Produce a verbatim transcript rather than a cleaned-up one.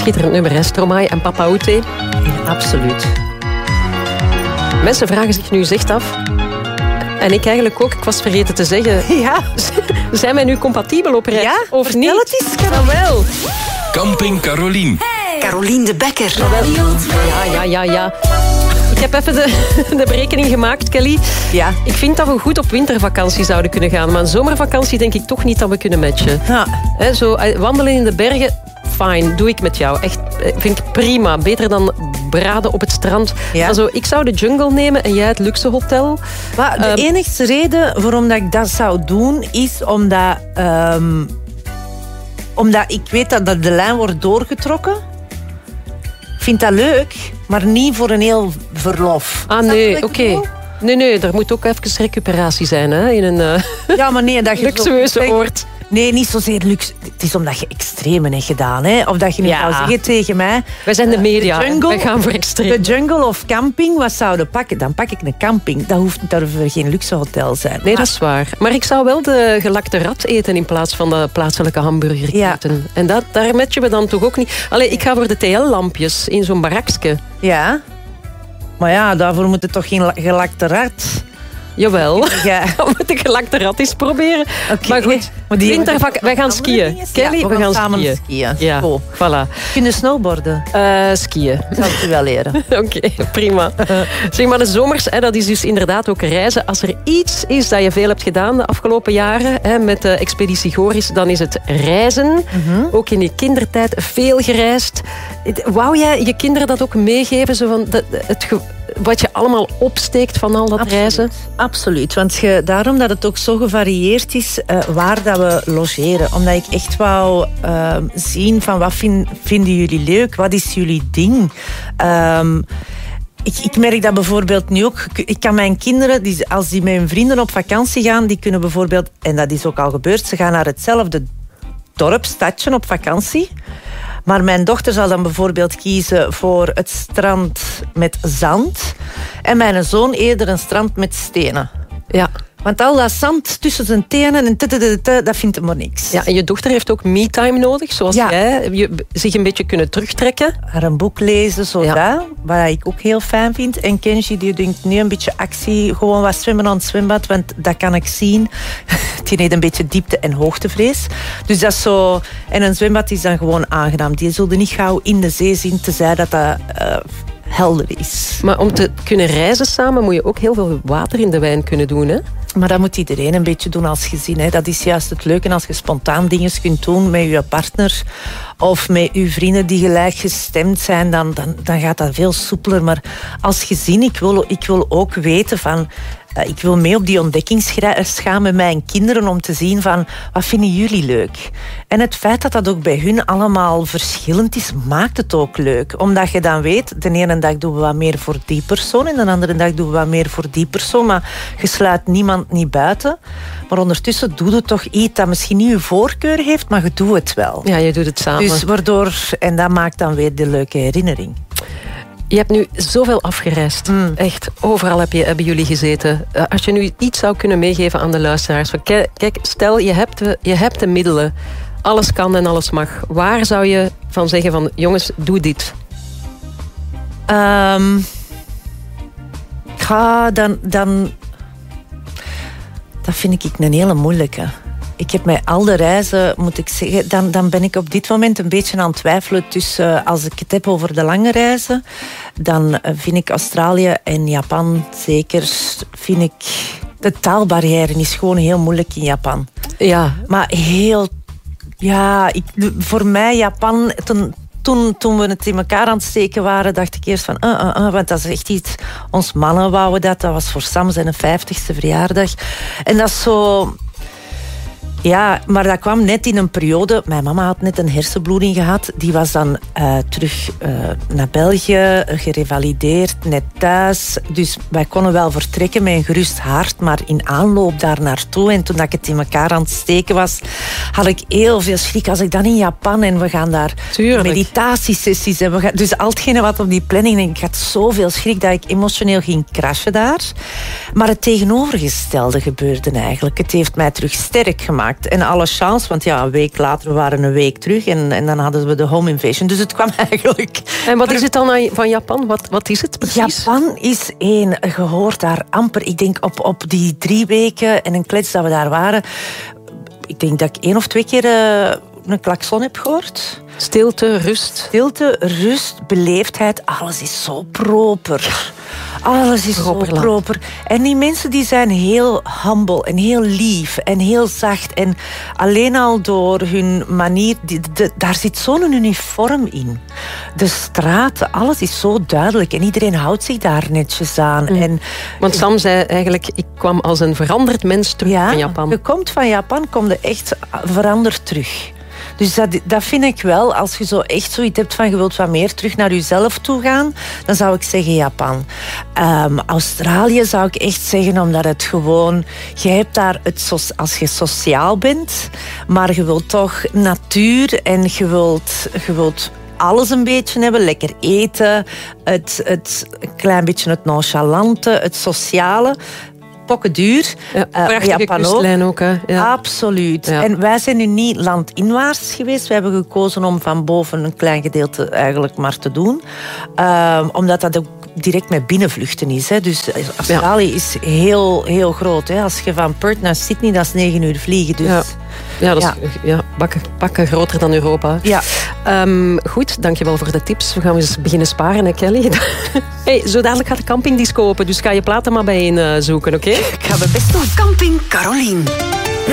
Schitterend nummer, hè? Stromae en Papa Oute. Ja, absoluut. Mensen vragen zich nu echt af... En ik eigenlijk ook, ik was vergeten te zeggen... Ja. Zijn wij nu compatibel op reis? Ja, of vertel niet? het eens, Nou wel. Camping Carolien. Hey. Carolien de Bekker. Ja, ja, ja, ja. Ik heb even de, de berekening gemaakt, Kelly. Ja. Ik vind dat we goed op wintervakantie zouden kunnen gaan. Maar een zomervakantie denk ik toch niet dat we kunnen matchen. Ja. He, zo, wandelen in de bergen, fijn, doe ik met jou. Echt, vind ik prima. Beter dan braden op het strand. Ja. Maar zo, ik zou de jungle nemen en jij het luxe hotel. Maar de Um, enigste reden waarom dat ik dat zou doen, is omdat, um, omdat ik weet dat, dat de lijn wordt doorgetrokken. Ik vind dat leuk, maar niet voor een heel verlof. Ah, nee, oké. Okay. Nee, nee, er moet ook even recuperatie zijn, hè, in een uh, ja, maar nee, dat je luxueuze zo... oord. Nee, niet zozeer luxe. Het is omdat je extremen hebt gedaan. Hè? Of dat je niet ja. zou zeggen tegen mij... Wij zijn de media, de jungle, wij gaan voor extreem. De jungle of camping, wat zouden pakken? Dan pak ik een camping. Dat hoeft daarvoor geen luxe hotel zijn. Nee, dat is waar. Maar ik zou wel de gelakte rat eten in plaats van de plaatselijke hamburgerketen. Ja. En dat, daar matchen we dan toch ook niet... Allee, ik ga voor de T L-lampjes in zo'n barakske. Ja. Maar ja, daarvoor moet het toch geen gelakte rat... Jawel, ja. Gaan we de gelakte rat eens proberen. Okay. Maar goed, maar die wintervak, wij gaan skiën. Kelly, ja, we, we gaan, gaan samen skiën. skiën. Ja, oh. voilà. Kun je snowboarden? Uh, skiën. Dat zal ik je wel leren. Oké, okay, prima. Zeg maar, de zomers, hè, dat is dus inderdaad ook reizen. Als er iets is dat je veel hebt gedaan de afgelopen jaren, hè, met de Expeditie Goris, dan is het reizen. Mm-hmm. Ook in je kindertijd veel gereisd. Wou jij je kinderen dat ook meegeven? Zo van de, de, het ge- wat je allemaal opsteekt van al dat Absoluut. reizen? Absoluut, want je, daarom dat het ook zo gevarieerd is uh, waar dat we logeren. Omdat ik echt wou uh, zien van wat vind, vinden jullie leuk, wat is jullie ding. Um, Ik, ik merk dat bijvoorbeeld nu ook. Ik kan mijn kinderen, die, als die met hun vrienden op vakantie gaan, die kunnen bijvoorbeeld, en dat is ook al gebeurd, ze gaan naar hetzelfde dorp, stadje op vakantie. Maar mijn dochter zal dan bijvoorbeeld kiezen voor het strand met zand. En mijn zoon eerder een strand met stenen. Ja. Want al dat zand tussen zijn tenen, en dat vindt hem maar niks. Ja, en je dochter heeft ook me-time nodig, zoals ja. jij. Je, zich een beetje kunnen terugtrekken. Haar een boek lezen, zo ja. dat. Wat ik ook heel fijn vind. En Kenji, die denkt nu een beetje actie. Gewoon wat zwemmen aan het zwembad, want dat kan ik zien. Die heeft een beetje diepte- en hoogtevrees. Dus dat is zo... En een zwembad is dan gewoon aangenaam. Die zullen niet gauw in de zee zien, tenzij dat dat... Uh, helder is. Maar om te kunnen reizen samen moet je ook heel veel water in de wijn kunnen doen, hè? Maar dat moet iedereen een beetje doen als gezin. Hè. Dat is juist het leuke als je spontaan dingen kunt doen met je partner of met je vrienden die gelijkgestemd zijn, dan, dan, dan gaat dat veel soepeler. Maar als gezin, ik wil, ik wil ook weten van... Uh, ik wil mee op die ontdekkingsreis gaan met mijn kinderen om te zien van wat vinden jullie leuk. En het feit dat dat ook bij hun allemaal verschillend is, maakt het ook leuk. Omdat je dan weet, de ene dag doen we wat meer voor die persoon en de andere dag doen we wat meer voor die persoon. Maar je sluit niemand niet buiten. Maar ondertussen doe je toch iets dat misschien niet je voorkeur heeft, maar je doet het wel. Ja, je doet het samen. Dus waardoor, en dat maakt dan weer de leuke herinnering. Je hebt nu zoveel afgereisd. Mm. Echt, overal heb je, hebben jullie gezeten. Uh, als je nu iets zou kunnen meegeven aan de luisteraars. Van, kijk, kijk, stel, je hebt, de, je hebt de middelen. Alles kan en alles mag. Waar zou je van zeggen van, jongens, doe dit? Um, ga dan, dan... Dat vind ik een hele moeilijke. Ik heb met al de reizen, moet ik zeggen... Dan, dan ben ik op dit moment een beetje aan het twijfelen tussen... Als ik het heb over de lange reizen... Dan vind ik Australië en Japan zeker... Vind ik... De taalbarrière is gewoon heel moeilijk in Japan. Ja. Maar heel... Ja, ik, voor mij Japan... Toen, Toen, toen we het in elkaar aan het steken waren, dacht ik eerst van... Uh, uh, uh, want dat is echt iets... Ons mannen wouden dat. Dat was voor Sam zijn vijftigste verjaardag. En dat is zo... Ja, maar dat kwam net in een periode... Mijn mama had net een hersenbloeding gehad. Die was dan uh, terug uh, naar België, gerevalideerd, net thuis. Dus wij konden wel vertrekken met een gerust hart, maar in aanloop daar naartoe. En toen dat ik het in elkaar aan het steken was, had ik heel veel schrik. Als ik dan in Japan en we gaan daar Tuurlijk. meditatiesessies en we gaan, dus al hetgene wat op die planning... En ik had zoveel schrik dat ik emotioneel ging crashen daar. Maar het tegenovergestelde gebeurde eigenlijk. Het heeft mij terug sterk gemaakt. gemaakt. En alle chance, want ja, een week later, we waren een week terug en, en dan hadden we de home invasion. Dus het kwam eigenlijk... En wat is het dan van Japan? Wat, wat is het precies? Japan is één, je hoort daar amper, ik denk op, op die drie weken en een klets dat we daar waren, ik denk dat ik één of twee keer uh, een klakson heb gehoord. Stilte, rust. Stilte, rust, beleefdheid, alles is zo proper. Alles is proper zo proper. En die mensen die zijn heel humble en heel lief en heel zacht. En alleen al door hun manier, die, de, daar zit zo'n uniform in. De straten, alles is zo duidelijk. En iedereen houdt zich daar netjes aan. Mm. En, Want Sam zei eigenlijk, ik kwam als een veranderd mens terug ja, van Japan. Je komt van Japan, kom je echt veranderd terug. Dus dat, dat vind ik wel, als je zo echt zoiets hebt van je wilt wat meer terug naar jezelf toe gaan, dan zou ik zeggen Japan. Um, Australië zou ik echt zeggen, omdat het gewoon, je hebt daar het, als je sociaal bent, maar je wilt toch natuur en je wilt, je wilt alles een beetje hebben, lekker eten, het, het een klein beetje het nonchalante, het sociale. Pokken duur. Ja, prachtige Japan kustlijn ook. Hè? Ja. Absoluut. Ja. En wij zijn nu niet landinwaarts geweest. We hebben gekozen om van boven een klein gedeelte eigenlijk maar te doen. Um, omdat dat ook direct met binnenvluchten is. Hè. Dus Australië ja. is heel, heel groot. Hè. Als je van Perth naar Sydney, dat is negen uur vliegen. Dus... Ja. Ja, dat is ja. ja, bakken, bakken groter dan Europa. Ja. Um, goed, dankjewel voor de tips. We gaan eens beginnen sparen, hè, Kelly? Hey, zo dadelijk gaat de campingdisco open, dus ga je platen maar bijeen uh, zoeken, oké? Okay? Ik ga mijn best doen. Camping Carolien.